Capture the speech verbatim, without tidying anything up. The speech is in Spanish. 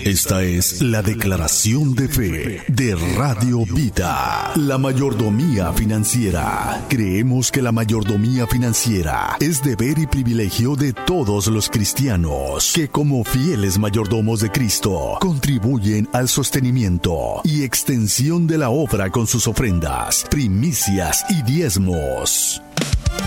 Esta es la declaración de fe de Radio Vida. La mayordomía financiera. Creemos que la mayordomía financiera es deber y privilegio de todos los cristianos que, como fieles mayordomos de Cristo, contribuyen al sostenimiento y extensión de la obra con sus ofrendas, primicias y diezmos.